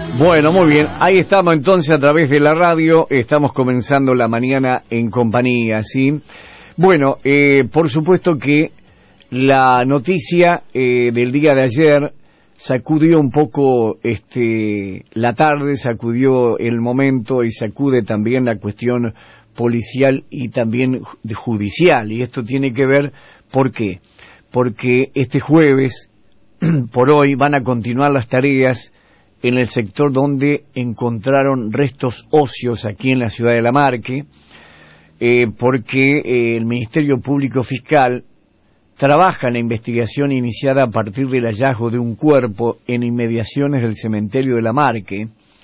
Bueno, muy bien, ahí estamos entonces a través de la radio, estamos comenzando la mañana en compañía, ¿sí? Bueno, por supuesto que la noticia del día de ayer sacudió un poco la tarde, sacudió el momento y sacude también la cuestión policial y también judicial, y esto tiene que ver, ¿por qué? Porque este jueves, por hoy, van a continuar las tareas en el sector donde encontraron restos óseos aquí en la ciudad de Lamarque, porque el Ministerio Público Fiscal trabaja en la investigación iniciada a partir del hallazgo de un cuerpo en inmediaciones del cementerio de Lamarque.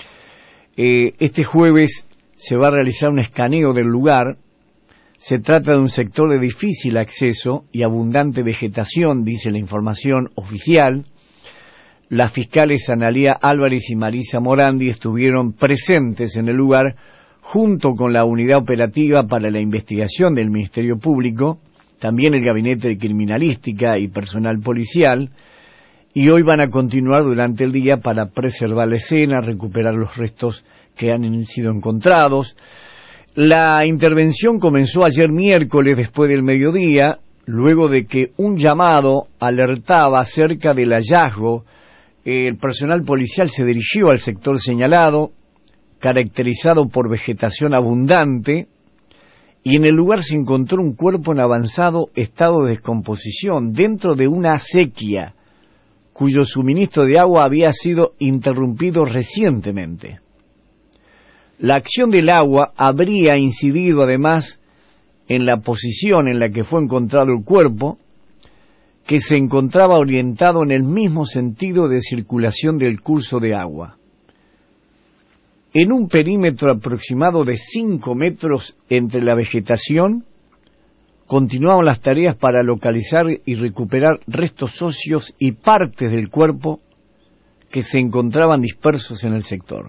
Este jueves se va a realizar un escaneo del lugar. Se trata de un sector de difícil acceso y abundante vegetación, dice la información oficial. Las fiscales Analía Álvarez y Marisa Morandi estuvieron presentes en el lugar junto con la unidad operativa para la investigación del Ministerio Público, también el Gabinete de Criminalística y personal policial, y hoy van a continuar durante el día para preservar la escena, recuperar los restos que han sido encontrados. La intervención comenzó ayer miércoles después del mediodía, luego de que un llamado alertaba acerca del hallazgo. El personal policial se dirigió al sector señalado, caracterizado por vegetación abundante, y en el lugar se encontró un cuerpo en avanzado estado de descomposición dentro de una acequia, cuyo suministro de agua había sido interrumpido recientemente. La acción del agua habría incidido además en la posición en la que fue encontrado el cuerpo, que se encontraba orientado en el mismo sentido de circulación del curso de agua. En un perímetro aproximado de 5 metros entre la vegetación, continuaban las tareas para localizar y recuperar restos óseos y partes del cuerpo que se encontraban dispersos en el sector.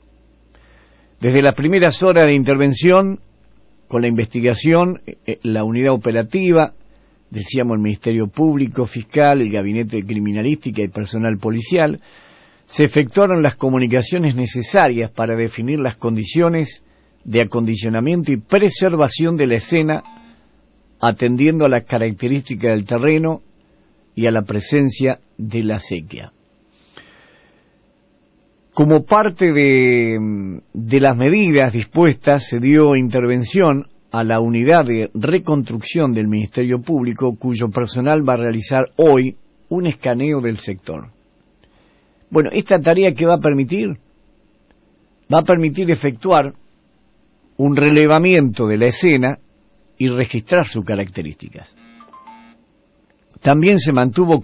Desde las primeras horas de intervención, con la investigación, la unidad operativa, decíamos el Ministerio Público, Fiscal, el Gabinete de Criminalística y personal policial, se efectuaron las comunicaciones necesarias para definir las condiciones de acondicionamiento y preservación de la escena, atendiendo a las características del terreno y a la presencia de la acequia. Como parte de las medidas dispuestas, se dio intervención a la unidad de reconstrucción del Ministerio Público, cuyo personal va a realizar hoy un escaneo del sector. Bueno, esta tarea que va a permitir efectuar un relevamiento de la escena y registrar sus características. También se mantuvo